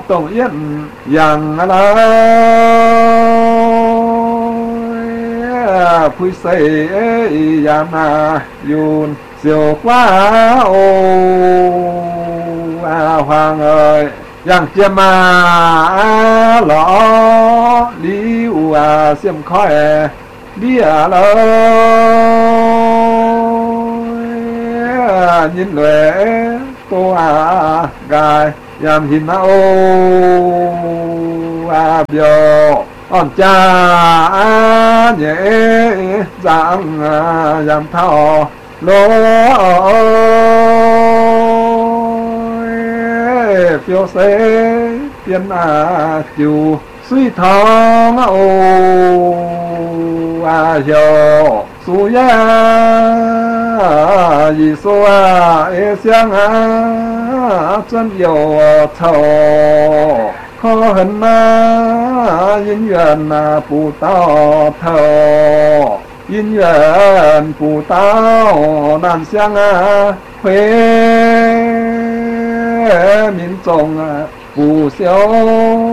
tổng yên yang la phui say yana yun siêu quá ô hoàng ơi yang chiêm lõ liu xiêm khói bia lơ nhìn lệ tô gai yam hin ô biểu on cha nhẹ dạng yam thao lô phiêu xế tiên chiều suy thong ô hiểu su ya yi su e xiang chân yêu thầu khó hận姻缘不到头姻缘不到难相回民众不休